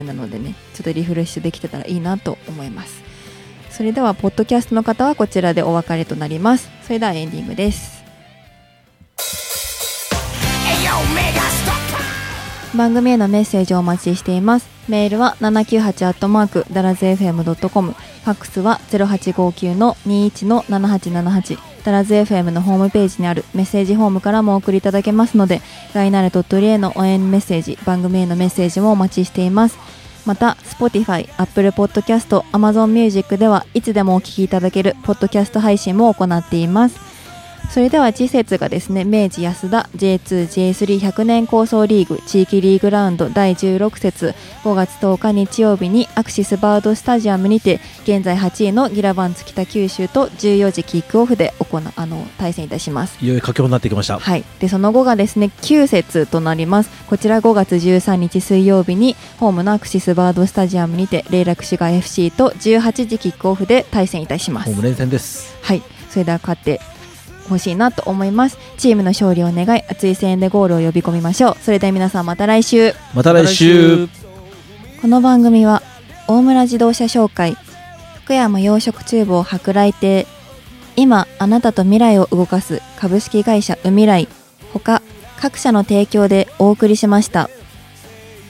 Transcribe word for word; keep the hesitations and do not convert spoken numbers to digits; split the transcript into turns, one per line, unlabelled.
なのでね、ちょっとリフレッシュできてたらいいなと思います。それではポッドキャストの方はこちらでお別れとなります。それではエンディングです。番組へのメッセージをお待ちしています。メールは ななきゅうはち アットマーク ダラズ エフエム ドットコム、 ファックスは ゼロはちごきゅう にいち ななはちななはち、ダラズ エフエム のホームページにあるメッセージフォームからもお送りいただけますので、ガイナル .リー への応援メッセージ、番組へのメッセージもお待ちしています。また Spotify、Apple Podcast、Amazon Music ではいつでもお聞きいただけるポッドキャスト配信も行っています。それでは次節がですね、明治安田 ジェイツー、ジェイスリーひゃく 年構想リーグ地域リーグラウンドだいじゅうろく節、ごがつとおか日曜日にアクシスバードスタジアムにて、現在はちいのギラバンツ北九州とじゅうよじキックオフで行うあの対戦いたします。
いよいよ佳境になってきました。
はい。でその後がですねきゅう節となります。こちらごがつじゅうさんにち水曜日にホームのアクシスバードスタジアムにて霊楽滋賀 エフシー とじゅうはちじキックオフで対戦いたします。
ホーム連戦です。
はい。それでは勝って欲しいなと思います。チームの勝利を願い、熱い声援でゴールを呼び込みましょう。それでは皆さんまた来週。
また来週。
この番組は大村自動車商会、福山養殖厨房舶来亭、今あなたと未来を動かす株式会社ウミライ、他各社の提供でお送りしました。